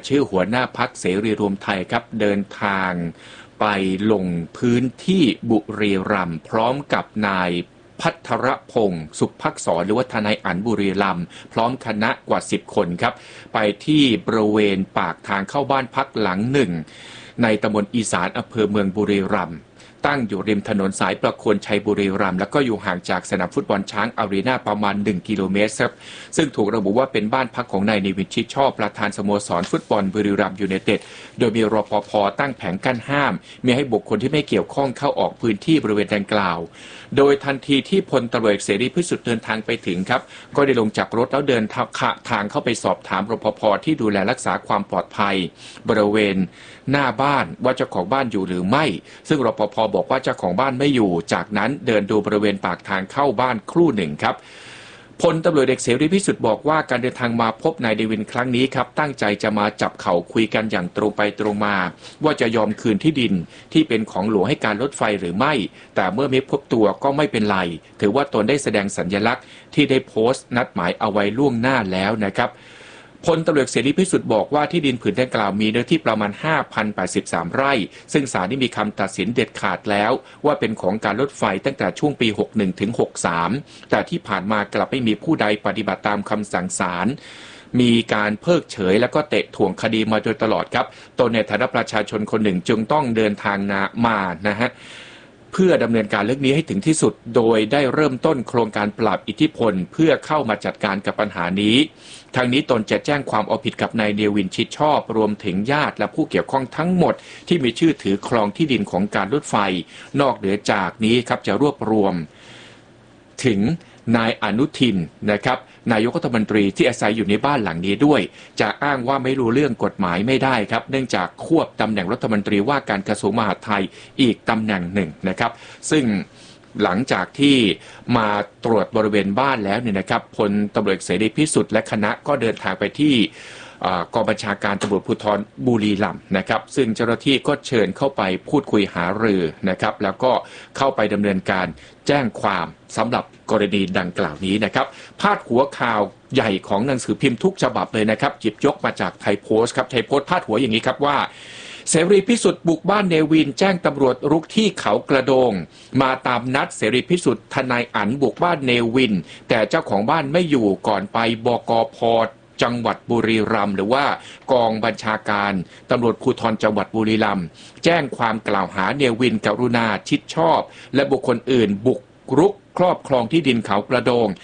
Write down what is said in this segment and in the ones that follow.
ชื่อหัวหน้าพรรคเสรีรวมไทยครับเดินทางไปลงพื้นที่บุรีรัมย์พร้อมกับนายพัทรพงศ์สุภักษรหรือว่าทนายอั๋นบุรีรัมย์พร้อมคณะกว่า10คนครับไปที่บริเวณปากทางเข้าบ้านพักหลังหนึ่งในตำบลอีสานอำเภอเมืองบุรีรัมย์ตั้งอยู่ริมถนนสายประโคนชัยบุรีรัมย์แล้วก็อยู่ห่างจากสนามฟุตบอลช้างอารีนาประมาณ1 กิโลเมตรครับซึ่งถูกระบุว่าเป็นบ้านพักของนายเนวินชิดชอบประธานสโมสรฟุตบอลบุรีรัมย์ยูไนเต็ดโดยมีรปภ.ตั้งแผงกั้นห้ามมิให้บุคคลที่ไม่เกี่ยวข้องเข้าออกพื้นที่บริเวณดังกล่าวโดยทันทีที่พลตำรวจเอกเสรีพิสุทธิ์เดินทางไปถึงครับก็ได้ลงจากรถแล้วเดินทางเข้าไปสอบถามรปภ.ที่ดูแลรักษาความปลอดภัยบริเวณหน้าบ้านว่าเจ้าของบ้านอยู่หรือไม่ซึ่งรปภ.บอกว่าเจ้าของบ้านไม่อยู่จากนั้นเดินดูบริเวณปากทางเข้าบ้านครู่หนึ่งครับพลตำรวจเอกเสรีพิสุทธิ์บอกว่าการเดินทางมาพบนายเดวินครั้งนี้ครับตั้งใจจะมาจับเข่าคุยกันอย่างตรงไปตรงมาว่าจะยอมคืนที่ดินที่เป็นของหลวงให้การรถไฟหรือไม่แต่เมื่อไม่พบตัวก็ไม่เป็นไรถือว่าตนได้แสดงสัญลักษณ์ที่ได้โพสต์นัดหมายเอาไว้ล่วงหน้าแล้วนะครับพลตำรวจเสรีพิสุทธิ์บอกว่าที่ดินผืนดังกล่าวมีเนื้อที่ประมาณ 5,083 ไร่ซึ่งศาลได้มีคำตัดสินเด็ดขาดแล้วว่าเป็นของการรถไฟตั้งแต่ช่วงปี 61 ถึง 63 แต่ที่ผ่านมากลับไม่มีผู้ใดปฏิบัติตามคำสั่งศาลมีการเพิกเฉยและก็เตะถ่วงคดีมาโดยตลอดครับตนในฐานะประชาชนคนหนึ่งจึงต้องเดินทางมานะฮะเพื่อดำเนินการเรื่องนี้ให้ถึงที่สุดโดยได้เริ่มต้นโครงการปราบอิทธิพลเพื่อเข้ามาจัดการกับปัญหานี้ทางนี้ตนจะแจ้งความเอาผิดกับนายเนวินชิดชอบรวมถึงญาติและผู้เกี่ยวข้องทั้งหมดที่มีชื่อถือครองที่ดินของการรถไฟนอกเหนือจากนี้ครับจะรวบรวมถึงนายอนุทินนะครับนายกรัฐมนตรีที่อาศัยอยู่ในบ้านหลังนี้ด้วยจะอ้างว่าไม่รู้เรื่องกฎหมายไม่ได้ครับเนื่องจากควบตำแหน่งรัฐมนตรีว่าการกระทรวงมหาดไทยอีกตำแหน่งหนึ่งนะครับซึ่งหลังจากที่มาตรวจบริเวณบ้านแล้วเนี่ยนะครับพลตำรวจเสรีพิสุทธิ์และคณะก็เดินทางไปที่กองบัญชาการตำรวจภูธรบุรีรัมย์นะครับซึ่งเจ้าหน้าที่ก็เชิญเข้าไปพูดคุยหารือนะครับแล้วก็เข้าไปดำเนินการแจ้งความสำหรับกรณีดังกล่าวนี้นะครับพาดหัวข่าวใหญ่ของหนังสือพิมพ์ทุกฉบับเลยนะครับหยิบยกมาจากไทยโพสต์ครับไทยโพสต์พาดหัวอย่างนี้ครับว่าเสรีพิสุทธิ์บุกบ้านเนวินแจ้งตำรวจรุกที่เขากระโดงมาตามนัดเสรีพิสุทธิ์ทนายอั๋นบุกบ้านเนวินแต่เจ้าของบ้านไม่อยู่ก่อนไปบกพ.จังหวัดบุรีรัมย์หรือว่ากองบัญชาการตำรวจภูธรจังหวัดบุรีรัมย์แจ้งความกล่าวหาเนวินกรุณาชิดชอบและบุคคลอื่นบุกรุกครอบครองที่ดินเขากระโดง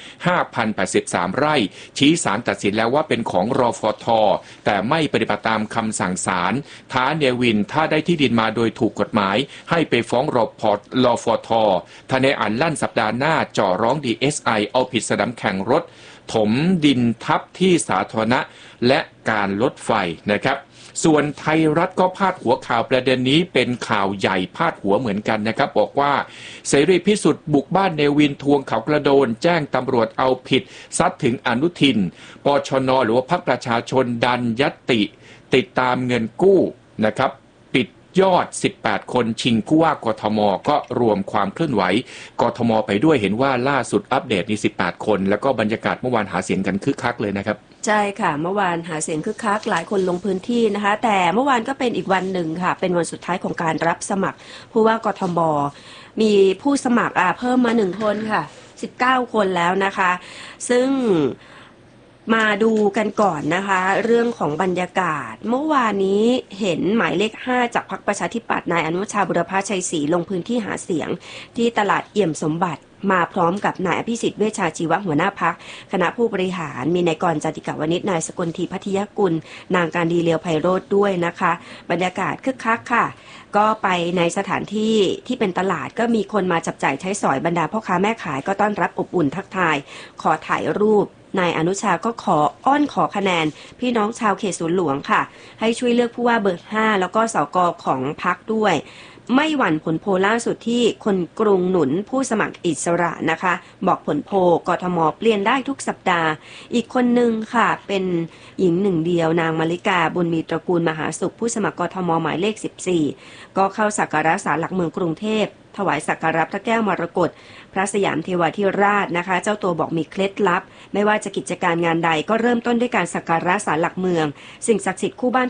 5,083 ไร่ชี้ศาลตัดสินแล้วว่าเป็นของรฟท.แต่ไม่ปฏิบัติตามคำสั่งศาลท้าเนวินถ้าได้ที่ดินมาโดยถูกกฎหมายให้ไปฟ้องรฟท.ทนายอั๋นลั่นสัปดาห์หน้าจ่อร้อง DSI เอาผิดสนามแข่งรถถมดินทับที่สาธารณะและการรถไฟนะครับส่วนไทยรัฐก็พาดหัวข่าวประเด็นนี้เป็นข่าวใหญ่พาดหัวเหมือนกันนะครับบอกว่าเสรีพิสุทธิ์บุกบ้านเนวินทวงเขากระโดนแจ้งตำรวจเอาผิดซัดถึงอนุทินปชน.หรือว่าพรรคประชาชนดันญัตติติดตามเงินกู้นะครับปิดยอด18คนชิงผู้ว่ากทมก็รวมความเคลื่อนไหวกทมไปด้วยเห็นว่าล่าสุดอัปเดตนี่18คนแล้วก็บรรยากาศเมื่อวานหาเสียงกันคึกคักเลยนะครับใช่ค่ะเมื่อวานหาเสียงคึกคักหลายคนลงพื้นที่นะคะแต่เมื่อวานก็เป็นอีกวันหนึ่งค่ะเป็นวันสุดท้ายของการรับสมัครผู้ว่ากทมมีผู้สมัครเพิ่มมา1คนค่ะ19คนแล้วนะคะซึ่งมาดูกันก่อนนะคะเรื่องของบรรยากาศเมื่อวานนี้เห็นหมายเลข5จากพรรคประชาธิปัตย์นายอนุชาบุรพชัยศรีลงพื้นที่หาเสียงที่ตลาดเอี่ยมสมบัติมาพร้อมกับนายอภิสิทธิ์เวชชาชีวะหัวหน้าพรรคคณะผู้บริหารมีนายกรจติกาวนิชนายสกลทีพัทยกุลนางการดีเลียวไพโรจน์ด้วยนะคะบรรยากาศคึกคักค่ะก็ไปในสถานที่ที่เป็นตลาดก็มีคนมาจับจ่ายใช้สอยบรรดาพ่อค้าแม่ขายก็ต้อนรับอบอุ่นทักทายขอถ่ายรูปนายอนุชาก็ขอคะแนนพี่น้องชาวเขตสวนหลวงค่ะให้ช่วยเลือกผู้ว่าเบอร์5แล้วก็สก.ของพรรคด้วยไม่หวั่นผลโพลล่าสุดที่คนกรุงหนุนผู้สมัครอิสระนะคะบอกผลโพลกทมเปลี่ยนได้ทุกสัปดาห์อีกคนนึงค่ะเป็นหญิงหนึ่งเดียวนางมาริกาบุญมีตระกูลมหาสุขผู้สมัครกทมหมายเลข14ก็เข้าสักการะศาลหลักเมืองกรุงเทพถวายสักการะพระแก้วมรกตพระสยามเทวาธิราชนะคะเจ้าตัวบอกมีเคล็ดลับไม่ว่าจะกิจการงานใดก็เริ่มต้นด้วยการสักการะศาลหลักเมืองสิ่งศักดิ์สิทธิ์คู่บ้าน